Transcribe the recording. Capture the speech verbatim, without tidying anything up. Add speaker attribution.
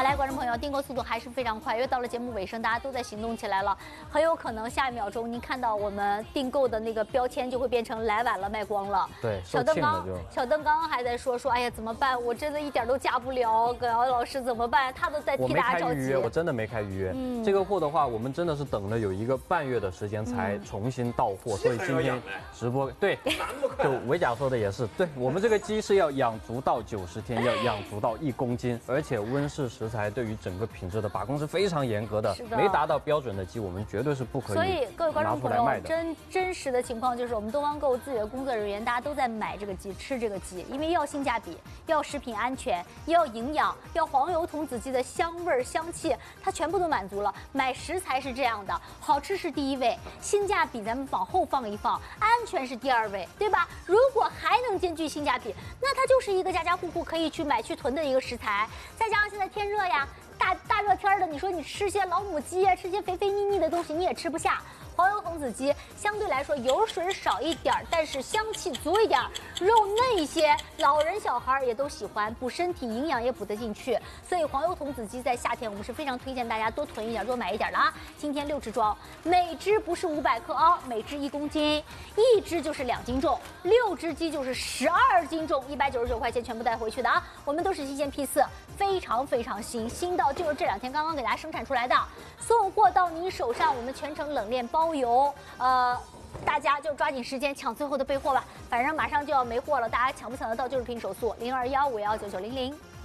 Speaker 1: 来，观众朋友，订购速度还是非常快，因为到了节目尾声，大家都在行动起来了，很有可能下一秒钟您看到我们订购的那个标签就会变成来晚了，卖光了。
Speaker 2: 对，
Speaker 1: 小邓刚，小邓刚刚还在说说，哎呀，怎么办？我真的一点都加不了，葛瑶老师怎么办？他都在替大家着急。
Speaker 2: 我没开预约，我真的没开预约。嗯，这个货的话，我们真的是等了有一个半月的时间才重新到货，嗯、所以今天直播对，就维甲说的也是，对我们这个鸡是要养足到九十天，要养足到一公斤，而且温室食材对于整个品质的把控是非常严格的，的没达到标准的鸡，我们绝对是不可以拿出来卖的。所以各位观众朋友，
Speaker 1: 真真实的情况就是，我们东方购物自己的工作人员，大家都在买这个鸡，吃这个鸡，因为要性价比，要食品安全，要营养，要黄油童子鸡的香味香气，它全部都满足了。买食材是这样的，好吃是第一位，性价比咱们往后放一放，安全是第二位，对吧？如果还能兼具性价比，那它就是一个家家户户可以去买去囤的一个食材。再加上现在天热呀，大大热天的，你说你吃些老母鸡啊，吃些肥肥腻腻的东西，你也吃不下。黄油童子鸡相对来说油水少一点，但是香气足一点，肉嫩一些，老人小孩也都喜欢，补身体，营养也补得进去。所以黄油童子鸡在夏天我们是非常推荐大家多囤一点，多买一点的啊。今天六只装，每只不是五百克啊，每只一公斤，一只就是两斤重，六只鸡就是十二斤重，一百九十九块钱全部带回去的啊。我们都是新鲜批次，非常非常新，新到就是这两天刚刚给大家生产出来的，送货到您手上，我们全程冷链包邮，呃，大家就抓紧时间抢最后的备货吧，反正马上就要没货了，大家抢不抢得到就是拼手速，零二幺五幺九九零零。